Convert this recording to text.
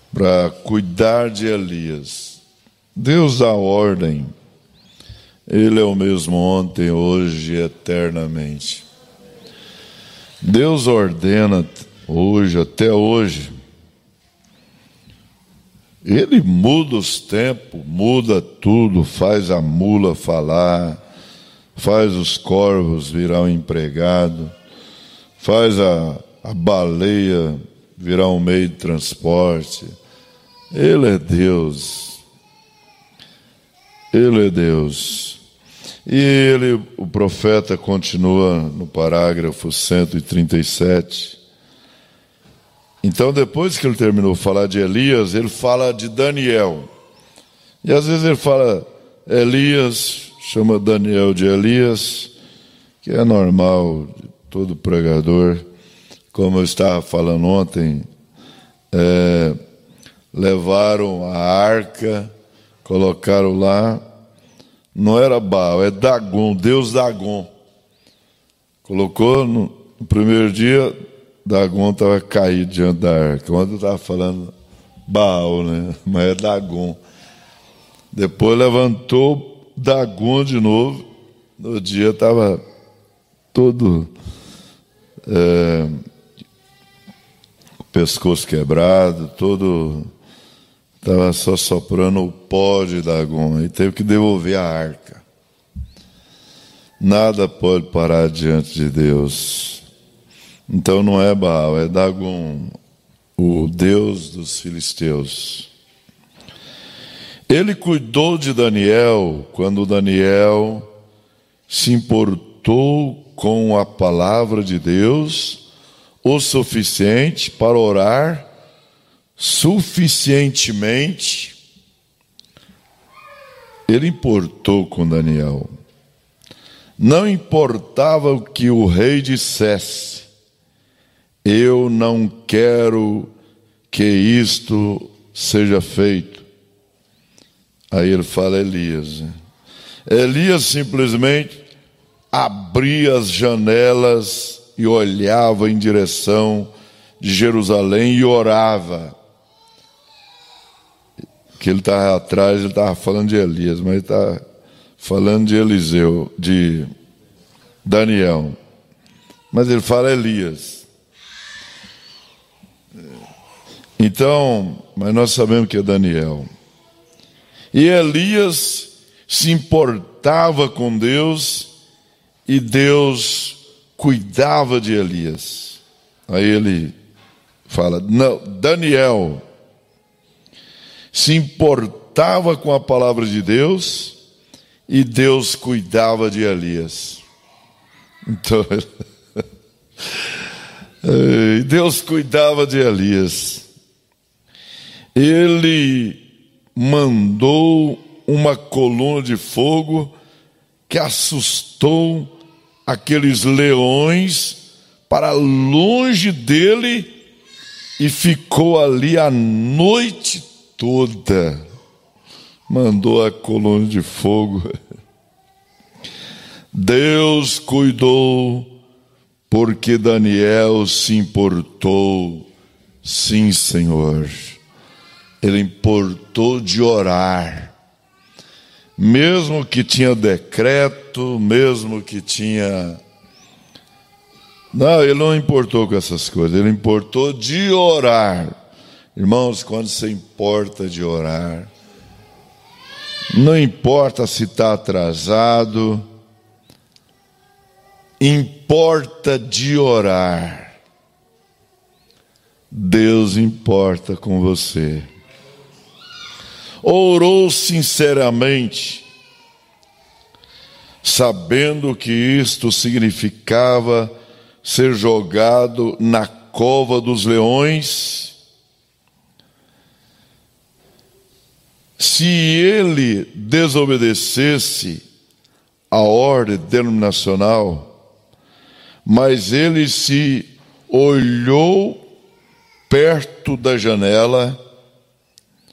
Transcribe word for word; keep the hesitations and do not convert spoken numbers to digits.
para cuidar de Elias. Deus dá ordem. Ele é o mesmo ontem, hoje e eternamente. Deus ordena hoje, até hoje. Ele muda os tempos, muda tudo, faz a mula falar, faz os corvos virar um empregado, faz a, a baleia virar um meio de transporte. Ele é Deus. Ele é Deus. E ele, o profeta continua no parágrafo cento e trinta e sete. Então, depois que ele terminou de falar de Elias, ele fala de Daniel. E às vezes ele fala Elias, chama Daniel de Elias, que é normal de todo pregador. Como eu estava falando ontem, é, levaram a arca, colocaram lá, não era Baal, é Dagon, Deus Dagon. Colocou no, no primeiro dia, Dagon estava caído diante da arca. Ontem eu estava falando Baal, né? Mas é Dagon. Depois levantou Dagon de novo. No dia estava todo é, o pescoço quebrado, todo estava só soprando o pó de Dagon. E teve que devolver a arca. Nada pode parar diante de Deus. Então não é Baal, é Dagon, o Deus dos filisteus. Ele cuidou de Daniel quando Daniel se importou com a palavra de Deus o suficiente para orar suficientemente. Ele importou com Daniel. Não importava o que o rei dissesse. Eu não quero que isto seja feito. Aí ele fala Elias. Elias simplesmente abria as janelas e olhava em direção de Jerusalém e orava. Que ele estava atrás, ele estava falando de Elias, mas ele está falando de Eliseu, de Daniel. Mas ele fala Elias. Então, mas nós sabemos que é Daniel. E Elias se importava com Deus e Deus cuidava de Elias. Aí ele fala, não, Daniel se importava com a palavra de Deus e Deus cuidava de Elias. Então, Deus cuidava de Elias. Ele mandou uma coluna de fogo que assustou aqueles leões para longe dele e ficou ali a noite toda. Mandou a coluna de fogo. Deus cuidou porque Daniel se importou. Sim, Senhor. Ele importou de orar, mesmo que tinha decreto, mesmo que tinha... Não, ele não importou com essas coisas, ele importou de orar. Irmãos, quando você importa de orar, não importa se está atrasado, importa de orar. Deus importa com você. Orou sinceramente, sabendo que isto significava ser jogado na cova dos leões. Se ele desobedecesse a ordem denominacional, mas ele se olhou perto da janela